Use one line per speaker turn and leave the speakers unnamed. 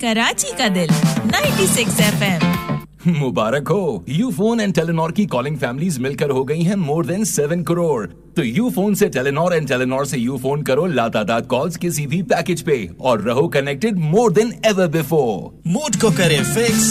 कराची का दिल 96 FM।
मुबारक हो, यूफोन एंड टेलीनॉर की कॉलिंग फैमिलीज मिलकर हो गई हैं मोर देन 7 करोड़। तो यूफोन से टेलीनॉर एंड टेलीनॉर से यूफोन करो लातादाद कॉल्स किसी भी पैकेज पे और रहो connected more than ever before.
Mood को करें फिक्स,